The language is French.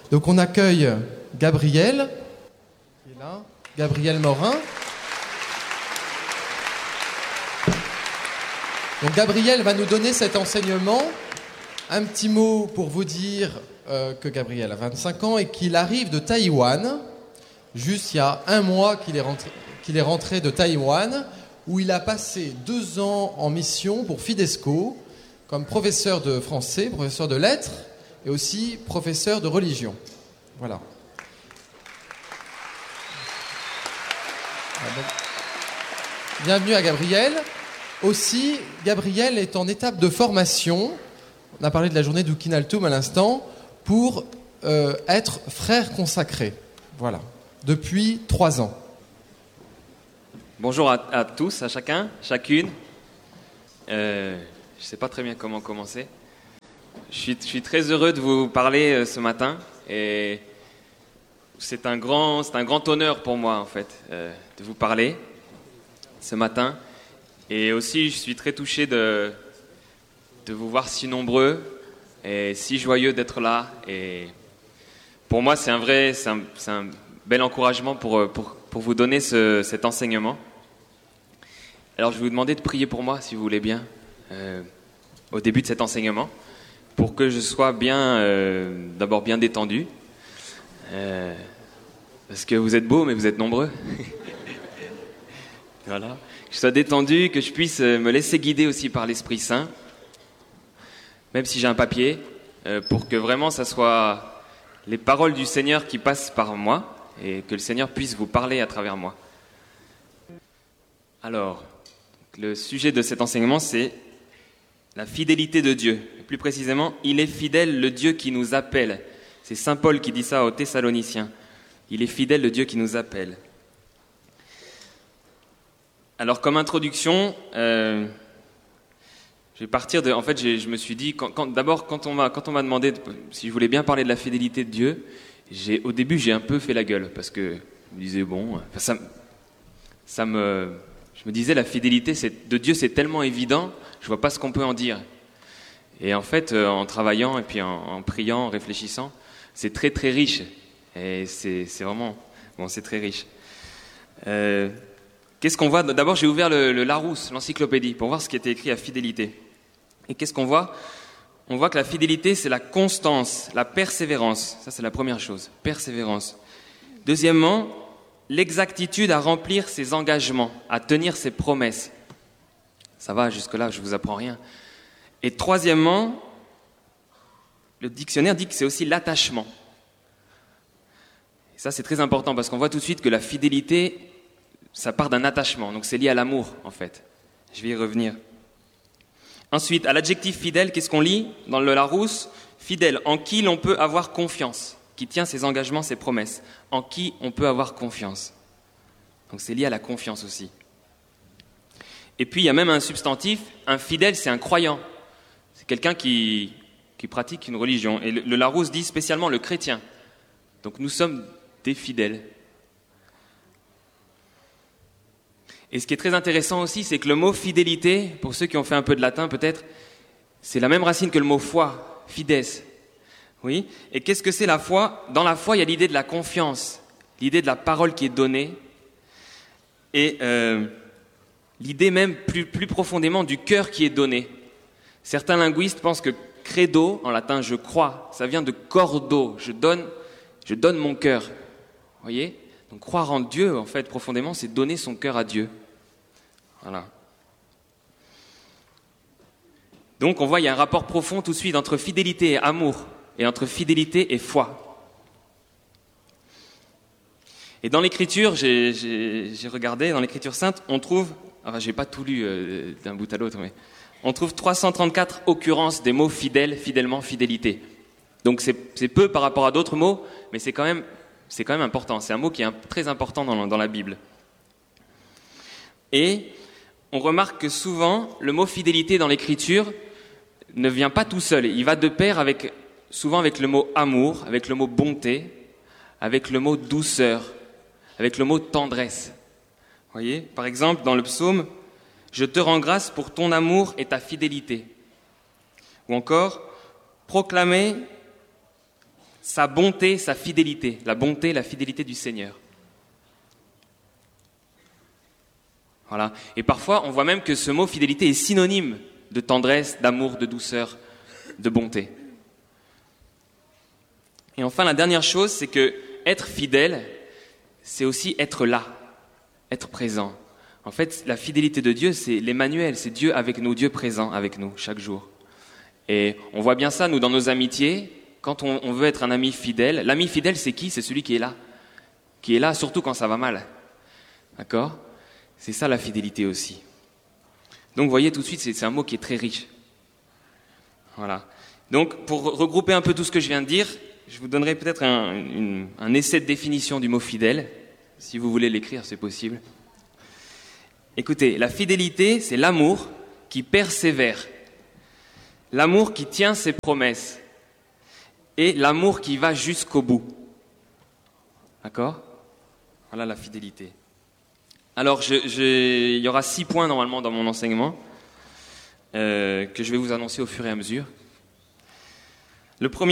Donc on accueille Gabriel, qui est là, Gabriel Morin. Donc Gabriel va nous donner cet enseignement. Un petit mot pour vous dire que Gabriel a 25 ans et qu'il arrive de Taïwan. Juste il y a un mois qu'il est rentré de Taïwan, où il a passé 2 ans en mission pour Fidesco, comme professeur de français, professeur de lettres, et aussi professeur de religion. Voilà. Bienvenue à Gabriel. Aussi, Gabriel est en étape de formation, on a parlé de la journée du Kinaltum à l'instant, pour être frère consacré. Voilà. Depuis 3 ans. Bonjour à tous, à chacun, chacune. Je ne sais pas très bien comment commencer. Je suis très heureux de vous parler ce matin. Et c'est un grand honneur pour moi, en fait, de vous parler ce matin. Et aussi, je suis très touché de vous voir si nombreux et si joyeux d'être là. Et pour moi, c'est un bel encouragement pour vous donner cet enseignement. Alors, je vais vous demander de prier pour moi, si vous voulez bien, au début de cet enseignement, pour que je sois d'abord bien détendu. Parce que vous êtes beaux, mais vous êtes nombreux. Voilà. Que je sois détendu, que je puisse me laisser guider aussi par l'Esprit Saint, même si j'ai un papier, pour que vraiment ça soit les paroles du Seigneur qui passent par moi et que le Seigneur puisse vous parler à travers moi. Alors, le sujet de cet enseignement, c'est la fidélité de Dieu. Et plus précisément, il est fidèle, le Dieu qui nous appelle. C'est Saint Paul qui dit ça aux Thessaloniciens. Il est fidèle, le Dieu qui nous appelle. Alors, comme introduction, je vais partir de... En fait, je me suis dit, d'abord, quand on m'a demandé si je voulais bien parler de la fidélité de Dieu, au début, j'ai un peu fait la gueule, parce que je me disais, bon... je me disais, la fidélité de Dieu, c'est tellement évident, je vois pas ce qu'on peut en dire. Et en fait, en travaillant, et puis en priant, en réfléchissant, c'est très très riche. Et c'est vraiment... Bon, c'est très riche. Qu'est-ce qu'on voit ? D'abord, j'ai ouvert le Larousse, l'encyclopédie, pour voir ce qui était écrit à fidélité. Et qu'est-ce qu'on voit ? On voit que la fidélité, c'est la constance, la persévérance. Ça, c'est la première chose, persévérance. Deuxièmement, l'exactitude à remplir ses engagements, à tenir ses promesses. Ça va, jusque-là, je ne vous apprends rien. Et troisièmement, le dictionnaire dit que c'est aussi l'attachement. Et ça, c'est très important parce qu'on voit tout de suite que la fidélité... ça part d'un attachement, donc c'est lié à l'amour, en fait. Je vais y revenir. Ensuite, à l'adjectif fidèle, qu'est-ce qu'on lit dans le Larousse ? Fidèle, en qui l'on peut avoir confiance, qui tient ses engagements, ses promesses. En qui on peut avoir confiance. Donc c'est lié à la confiance aussi. Et puis, il y a même un substantif, un fidèle, c'est un croyant. C'est quelqu'un qui pratique une religion. Et le Larousse dit spécialement le chrétien. Donc nous sommes des fidèles. Et ce qui est très intéressant aussi, c'est que le mot fidélité, pour ceux qui ont fait un peu de latin peut-être, c'est la même racine que le mot foi, fides. Oui. Et qu'est-ce que c'est la foi ? Dans la foi, il y a l'idée de la confiance, l'idée de la parole qui est donnée, et l'idée même plus profondément du cœur qui est donné. Certains linguistes pensent que credo, en latin je crois, ça vient de cordo, je donne mon cœur. Vous voyez ? Donc croire en Dieu, en fait, profondément, c'est donner son cœur à Dieu. Voilà. Donc on voit, il y a un rapport profond tout de suite entre fidélité et amour, et entre fidélité et foi. Et dans l'Écriture, j'ai regardé, dans l'Écriture sainte, on trouve, enfin j'ai pas tout lu d'un bout à l'autre, mais on trouve 334 occurrences des mots fidèle, fidèlement, fidélité. Donc c'est peu par rapport à d'autres mots, mais c'est quand même important. C'est un mot qui est très important dans la Bible. Et on remarque que souvent, le mot fidélité dans l'Écriture ne vient pas tout seul. Il va de pair souvent avec le mot amour, avec le mot bonté, avec le mot douceur, avec le mot tendresse. Vous voyez ? Par exemple, dans le psaume, « Je te rends grâce pour ton amour et ta fidélité ». Ou encore, « Proclamer sa bonté, sa fidélité. La bonté, la fidélité du Seigneur. Voilà. Et parfois, on voit même que ce mot fidélité est synonyme de tendresse, d'amour, de douceur, de bonté. Et enfin, la dernière chose, c'est que être fidèle, c'est aussi être là, être présent. En fait, la fidélité de Dieu, c'est l'Emmanuel, c'est Dieu avec nous, Dieu présent avec nous chaque jour. Et on voit bien ça, nous, dans nos amitiés, quand on veut être un ami fidèle. L'ami fidèle, c'est qui ? C'est celui qui est là surtout quand ça va mal. D'accord ? C'est ça la fidélité aussi. Donc, vous voyez tout de suite, c'est un mot qui est très riche. Voilà. Donc, pour regrouper un peu tout ce que je viens de dire, je vous donnerai peut-être un essai de définition du mot fidèle. Si vous voulez l'écrire, c'est possible. Écoutez, la fidélité, c'est l'amour qui persévère, l'amour qui tient ses promesses et l'amour qui va jusqu'au bout. D'accord ? Voilà la fidélité. Alors, il y aura 6 points normalement dans mon enseignement que je vais vous annoncer au fur et à mesure. Le premier